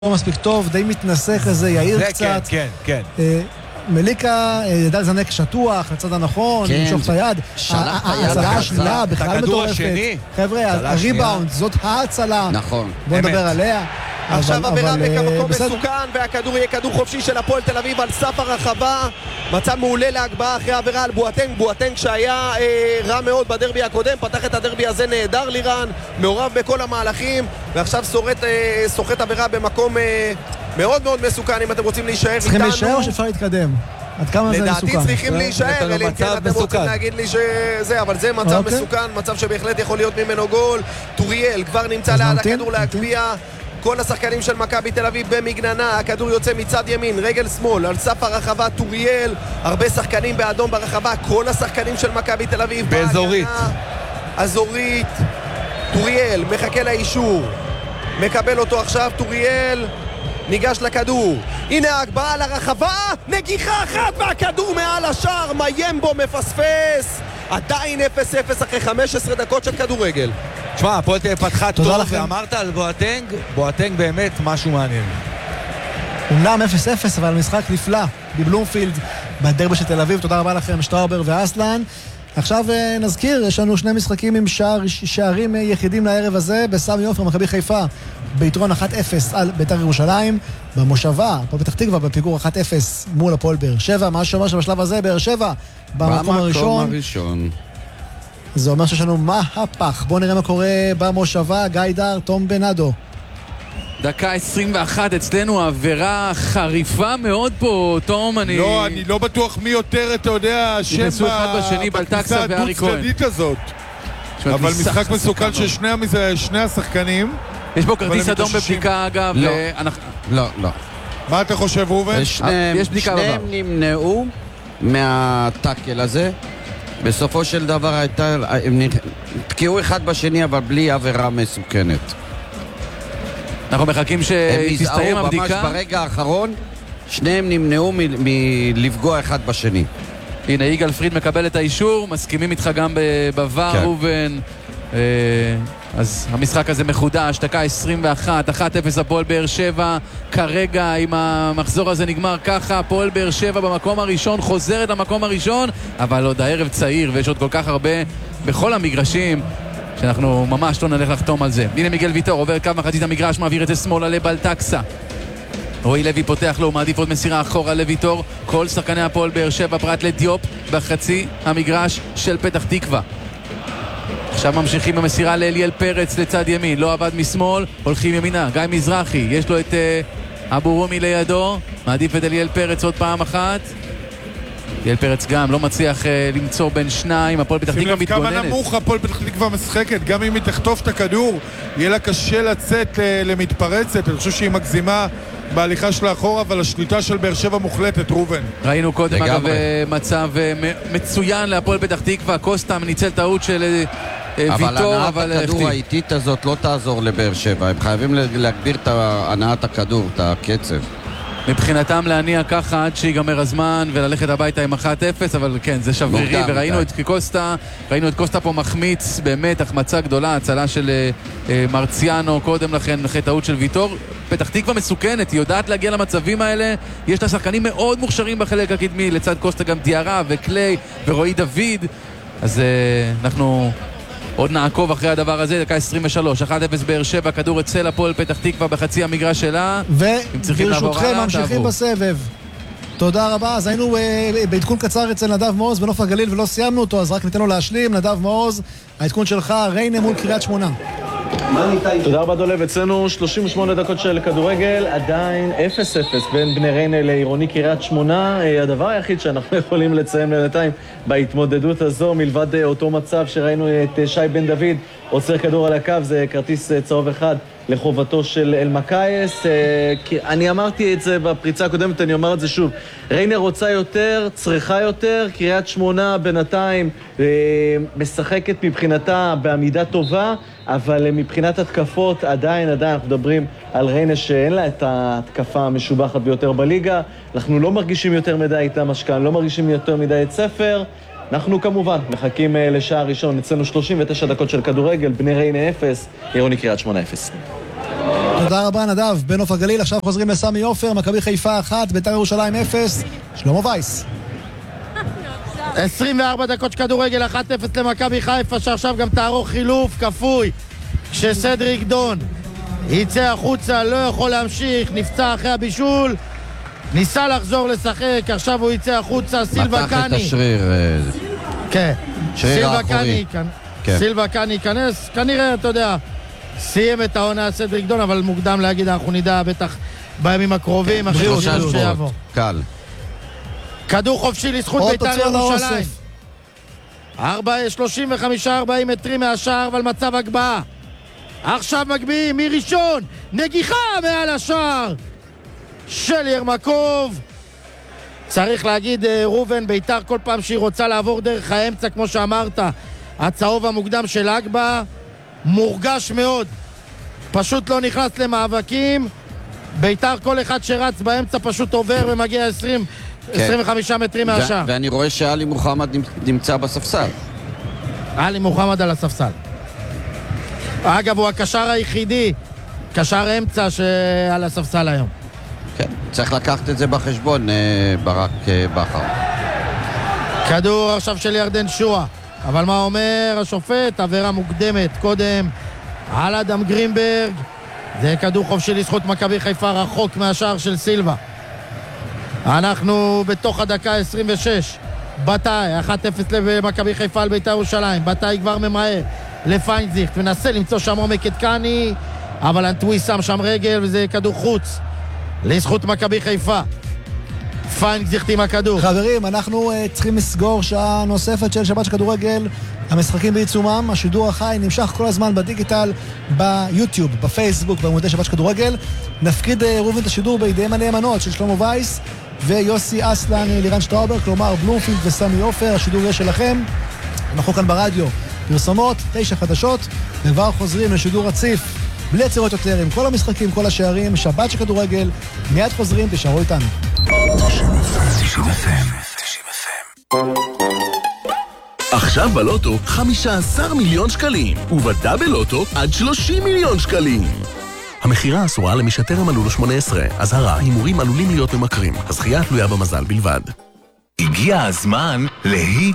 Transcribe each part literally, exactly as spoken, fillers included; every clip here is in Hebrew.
לא מספיק טוב, די מתנסה כזה, יאיר קצת. כן, כן, כן. מליקה ידע לזנק שטוח לצד הנכון, למשוך את היד. ההצלה השנייה בכלל מטורפת. חבר'ה, הריבאונד, זאת ההצלה. נכון. בואו נדבר עליה. עכשיו עבירה במקום מסוכן, והכדור יהיה כדור חופשי של הפועל תל אביב על סף הרחבה. מצב מעולה להגבהה אחרי עבירה על בואטנג. בואטנג שהיה אה, רע מאוד בדרבי הקודם, פתח את הדרבי הזה נהדר לירן, מעורב בכל המהלכים, ועכשיו סורט, אה, סוחט עבירה במקום אה, מאוד מאוד מסוכן. אם אתם רוצים להישאר איתנו, צריכים להישאר או שאפשר להתקדם? עד כמה זה מסוכן? לדעתי צריכים להישאר, אלא אם כן אתם רוצים להגיד לי שזה, אבל זה מצב מסוכן, מצב שבהחלט יכול להיות ממנו גול. טוריאל כבר נמצא ליד הכדור להגביה. כל השחקנים של מכבי תל אביב במגננה, הכדור יוצא מצד ימין, רגל שמאל, על סף הרחבה טוריאל, הרבה שחקנים באדום ברחבה, כל השחקנים של מכבי תל אביב באזורית. אזורית, טוריאל מחכה לאישור, מקבל אותו עכשיו, טוריאל ניגש לכדור, הנה ההגבהה לרחבה, נגיחה אחת והכדור מעל השער, מיימבו מפספס, עדיין אפס אפס אחרי חמש עשרה דקות של כדורגל. תשמע, הפועל פתחה טוב, ואמרת על בואטנג, בואטנג באמת משהו מעניין. אומנם אפס אפס, אבל משחק נפלא בבלומפילד, בדרבי של תל אביב. תודה רבה לכם, שטראובר ואסלן. עכשיו נזכיר, יש לנו שני משחקים עם שער, שערים יחידים לערב הזה, בסמי עופר, מכבי חיפה, ביתרון אחת אפס על בית"ר ירושלים, במושבה, הפועל פתח תקווה, בפיגור אחת אפס מול הפועל באר שבע. מה שאומר שבשלב הזה, באר שבע, במקום הראשון. הראשון. זה אומר שיש לנו מהפך. בואו נראה מה קורה במושבה. גיא דר, תום בנאדו. דקה עשרים ואחת אצלנו, עבירה חריפה מאוד פה, תום. אני... לא, אני לא בטוח מי יותר, אתה יודע, שם בכניסה הדו-צדדית הזאת. אבל משחק מסוכן של שני השחקנים. יש פה כרטיס אדום בבדיקה, אגב. לא, לא. מה אתה חושב, ראובן? שניהם נמנעו מהטאקל הזה. בסופו של דבר הייתה, הם תקעו אחד בשני, אבל בלי עבירה מסוכנת. אנחנו מחכים שתסתיים הבדיקה. ממש ברגע האחרון, שניהם נמנעו מלפגוע אחד בשני. הנה, יגאל פריד מקבל את האישור, מסכימים איתך גם בבר, ראובן. אז המשחק הזה מחודש, דקה עשרים ואחת, אחת אפס הפועל באר שבע. כרגע אם המחזור הזה נגמר ככה, הפועל באר שבע במקום הראשון, חוזרת למקום הראשון, אבל עוד הערב צעיר ויש עוד כל כך הרבה בכל המגרשים שאנחנו ממש לא נלך לחתום על זה. הנה מיגל ויטור עובר קו מחצית המגרש, מעביר את זה שמאלה לבלטקסה. רועי לוי פותח לו, מעדיף עוד מסירה אחורה לויטור. כל שחקני הפועל באר שבע פרט לדיופ בחצי המגרש של פתח תקווה. עכשיו ממשיכים במסירה לאליאל פרץ לצד ימין, לא עבד משמאל, הולכים ימינה, גיא מזרחי, יש לו את uh, אבו רומי לידו, מעדיף את אליאל פרץ עוד פעם אחת. אליאל פרץ גם לא מצליח uh, למצוא בין שניים, הפועל פתח תקווה מתגוננת. כמה נמוך הפועל פתח תקווה משחקת, גם אם היא תחטוף את הכדור, יהיה לה קשה לצאת uh, למתפרצת, אני חושב שהיא מגזימה בהליכה שלה אחורה, אבל השליטה של באר שבע מוחלטת, ראובן. ראינו קודם אגב מצב uh, מצוין להפועל פתח תקווה, קוסטה ניצל טעות של... אבל הנעת הכדור האיטית הזאת לא תעזור לבאר שבע, הם חייבים להגביר את הנעת הכדור, את הקצב. מבחינתם להניע ככה עד שיגמר הזמן וללכת הביתה עם אחת אפס, אבל כן, זה שברירי, וראינו את קוסטה, ראינו את קוסטה פה מחמיץ, באמת החמצה גדולה, הצלה של מרציאנו קודם לכן, אחרי טעות של ויטור. פתח תקווה מסוכנת, היא יודעת להגיע למצבים האלה, יש לה שחקנים מאוד מוכשרים בחלק הקדמי, לצד קוסטה גם דיארה וקליי ורועי דוד, אז אנחנו... עוד נעקוב אחרי הדבר הזה, דקה עשרים ושלוש, אחת אפס באר שבע, כדור אצל הפועל פתח תקווה בחצי המגרש שלה. וברשותכם ממשיכים בסבב. תודה רבה, אז היינו uh, בעדכון קצר אצל נדב מעוז בנוף הגליל ולא סיימנו אותו, אז רק ניתן לו להשלים. נדב מעוז, העדכון שלך, ריינה מול קריית שמונה. תודה רבה דולב, אצלנו שלושים ושמונה דקות של כדורגל, עדיין אפס אפס בין בני ריינה לעירוני קריית שמונה. הדבר היחיד שאנחנו יכולים לציין בינתיים בהתמודדות הזו, מלבד אותו מצב שראינו את שי בן דוד עוצר כדור על הקו, זה כרטיס צהוב אחד לחובתו של אלמקייס. אני אמרתי את זה בפריצה הקודמת, אני אומר את זה שוב, ריינה רוצה יותר, צריכה יותר, קריית שמונה בינתיים משחקת מבחינתה בעמידה טובה, אבל מבחינת התקפות עדיין, עדיין אנחנו מדברים על ריינה שאין לה את ההתקפה המשובחת ביותר בליגה. אנחנו לא מרגישים יותר מדי את המשכן, לא מרגישים יותר מדי את ספר. אנחנו כמובן מחכים לשעה ראשון, אצלנו שלושים ותשע דקות של כדורגל, בני ריינה אפס, עירוני קריית שמונה אפס. תודה רבה נדב, בנוף הגליל. עכשיו חוזרים לסמי עופר, מכבי חיפה אחת, בית"ר ירושלים אפס, שלמה וייס. עשרים וארבע דקות כדורגל, אחת אפס למכבי חיפה, שעכשיו גם תערוך חילוף כפוי, כשסדריק דון יצא החוצה, לא יכול להמשיך, נפצע אחרי הבישול, ניסה לחזור לשחק, עכשיו הוא יצא החוצה. סילבה קני, מתח את השריר, כן, שריר האחורי. סילבה קני ייכנס, כנראה, אתה יודע, סיים את העונה סדריק דון, אבל מוקדם להגיד, אנחנו נדע בטח בימים הקרובים, שלושה שבועות, קל. כדור חופשי לזכות בית"ר ירושלים. שלושים וחמישה ארבעים מטרים מהשער, אבל מצב הגבהה. עכשיו מגביהים מראשון, נגיחה מעל השער של ירמקוב. צריך להגיד, רובן, בית"ר כל פעם שהיא רוצה לעבור דרך האמצע, כמו שאמרת, הצהוב המוקדם של אגבה מורגש מאוד, פשוט לא נכנס למאבקים. בית"ר כל אחד שרץ באמצע פשוט עובר ומגיע עשרים עשרים וחמישה מטרים מהשער. ואני רואה שאלי מוחמד נמצא בספסל. אלי מוחמד על הספסל. אגב, הוא הקשר היחידי, קשר אמצע שעל הספסל היום. כן, צריך לקחת את זה בחשבון, ברק בכר. כדור עכשיו של ירדן שועה, אבל מה אומר השופט? עבירה מוקדמת קודם על אדם גרינברג. זה כדור חופשי לזכות מכבי חיפה, רחוק מהשער של סילבה. אנחנו בתוך הדקה עשרים ושש. בתאי, אחת אפס למכבי חיפה על בית"ר ירושלים. בתאי כבר ממהר לפיינזיכט, מנסה למצוא שם עומק את קני, אבל אנטווי שם שם רגל, וזה כדור חוץ לזכות מכבי חיפה. פיינזיכט עם הכדור. חברים, אנחנו uh, צריכים לסגור שעה נוספת של שבת של כדורגל. המשחקים בעיצומם, השידור החי נמשך כל הזמן בדיגיטל, ביוטיוב, בפייסבוק, בעמודי שבת של כדורגל. נפקיד uh, רובן את השידור בידיהם הנאמנות של שלמה וייס ויוסי אסלן, לירן שטראובר, כלומר בלומפילד וסמי עופר. השידור יהיה שלכם. אנחנו כאן ברדיו, פרסומות, תשע חדשות, וכבר חוזרים לשידור רציף בלי עצירות יותר, עם כל המשחקים, כל השערים, שבת של כדורגל. מיד חוזרים, תשארו איתנו. עכשיו בלוטו חמישה עשר מיליון שקלים, ובדאבל לוטו עד שלושים מיליון שקלים. המחירה אסורה למי שטרם מלאו לו שמונה עשרה. אזהרה, הימורים עלולים להיות ממכרים. הזכייה תלויה במזל בלבד. הגיע הזמן להיט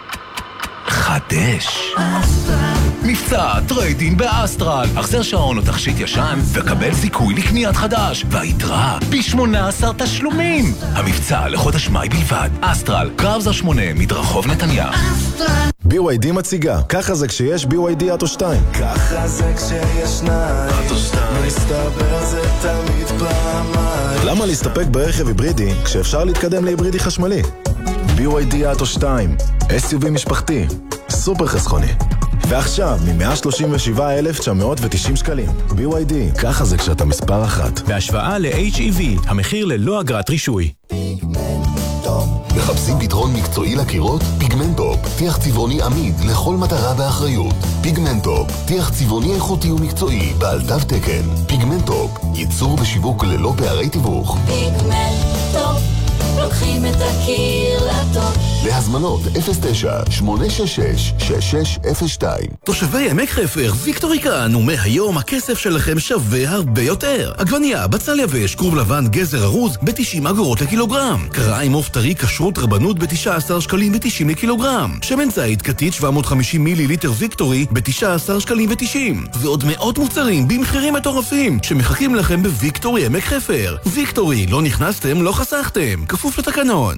חדש. מבצע טריידין באסטרל. החזר שעון או תכשיט ישן וקבל זיכוי לקניית חדש, והיתרה ב-שמונה עשר תשלומים. המבצע לחודש מאי בלבד. אסטרל, קרבזר שמונה, מדרחוב נתניה. בי וואי די מציגה, ככה זה כשיש בי וואי די אוטו שתיים. ככה זה כשיש שניים, אוטו שתיים. מסתבר זה תמיד פעמיים. למה להסתפק ברכב היברידי כשאפשר להתקדם להיברידי חשמלי? בי וואי די אוטו שתיים, אס יו וי משפחתי, סופר חסכוני. ועכשיו, מ-מאה שלושים ושבעה אלף תשע מאות ותשעים שקלים. בי וואי די, ככה זה כשאתה מספר אחת. בהשוואה ל-אייץ' אי וי, המחיר ללא אגרת רישוי. מחפשים פתרון מקצועי לקירות? פיגמנטופ, טיח צבעוני עמיד לכל מטרה באחריות. פיגמנטופ, טיח צבעוני איכותי ומקצועי בעל תו תקן. פיגמנטופ, ייצור ושיווק ללא פערי תיווך. פיגמנטופ, לוקחים את הקיר לטוב. להזמנות אפס תשע שמונה שש שש שש שש אפס שתיים. תושבי עמק חפר, ויקטורי כאן, ומהיום הכסף שלכם שווה הרבה יותר. עגבנייה, בצל יבש, כרוב לבן, גזר ארוז ב-תשעים אגורות לקילוגרם. קרעיים עוף טרי, כשרות רבנות ב-תשעה עשר שקלים ו-תשעים לקילוגרם. שמן זית קטית שבע מאות וחמישים מיליליטר ויקטורי ב-תשעה עשר שקלים ו-תשעים. ועוד מאות מוצרים במחירים מטורפים שמחכים לכם בוויקטורי עמק חפר. ויקטורי, לא נכנסתם, לא חסכתם. כפוף לתקנון.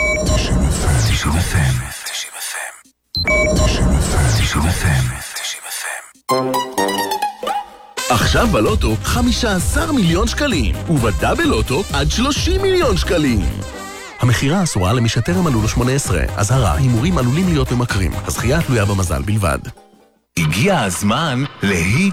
עכשיו בלוטו חמישה עשר מיליון שקלים, ובדאבל לוטו עד שלושים מיליון שקלים. המחירה אסורה למי שטרם מלאו לו שמונה עשרה. אזהרה, הימורים עלולים להיות ממכרים. הזכייה תלויה במזל בלבד. הגיע הזמן להיט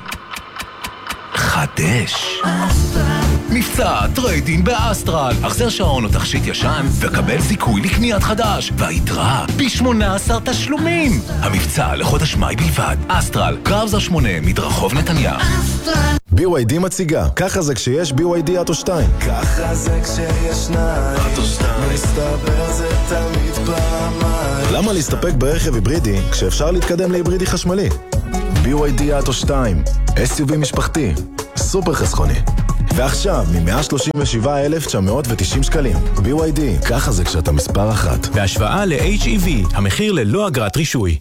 חדש. מבצע טריידין באסטרל. החזר שעון או תכשיט ישן וקבל זיכוי לקניית חדש, והיתרה ב-שמונה עשר תשלומים. המבצע לחודש מאי בלבד. אסטרל, קרבזר שמונה, מדרחוב נתניה. בי וואי די מציגה, ככה זה כשיש בי וואי די אוטו שתיים. ככה זה כשיש שניים, אוטו שתיים. מסתבר זה תמיד פעמיים. למה להסתפק ברכב היברידי כשאפשר להתקדם להיברידי חשמלי? בי וואי די אטו שתיים, אס יו וי משפחתי, סופר חסכוני. ועכשיו, מ-מאה שלושים ושבעה אלף תשע מאות ותשעים שקלים. בי וואי די, ככה זה כשאתה מספר אחת. בהשוואה ל-אייץ' אי וי, המחיר ללא אגרת רישוי.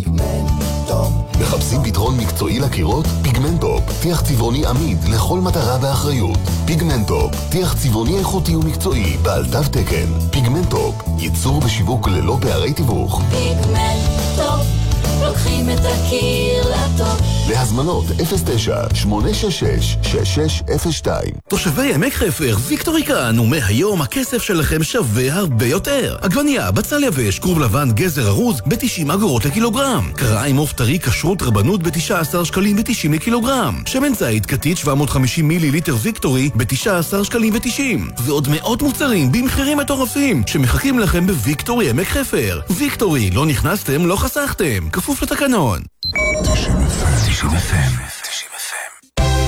מחפשים פתרון מקצועי לקירות? פיגמנטופ, טיח צבעוני עמיד לכל מטרה באחריות. פיגמנטופ, טיח צבעוני איכותי ומקצועי בעל תו תקן. פיגמנטופ, ייצור ושיווק ללא פערי תיווך. פיגמנטופ, לוקחים את הקיר לטוב. להזמנות אפס תשע שמונה שש שש שש שש אפס שתיים. תושבי עמק חפר, ויקטורי כאן, ומהיום הכסף שלכם שווה הרבה יותר. עגבנייה, בצל יבש, כרוב לבן, גזר ארוז, ב-תשעים אגורות לקילוגרם. קרעיים עוף טרי, כשרות רבנות, ב-תשעה עשר שקלים ו-תשעים לקילוגרם. שמן זית כתית שבע מאות וחמישים מיליליטר ויקטורי, ב-תשעה עשר שקלים ו-תשעים. ועוד מאות מוצרים במחירים מטורפים, שמחכים לכם בוויקטורי עמק חפר. ויקטורי, לא נכנסתם, לא חסכתם. כפוף לתקנון. תשעים אף אם